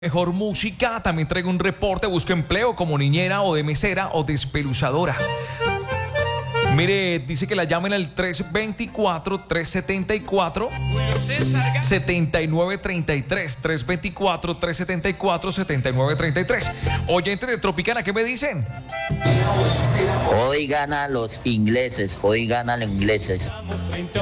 Mejor música, también traigo un reporte, busco empleo como niñera o de mesera o despeluzadora. Mire, dice que la llamen al 324-374-7933. 324-374-7933. Oyentes de Tropicana, ¿qué me dicen? Hoy gana los ingleses, hoy gana los ingleses.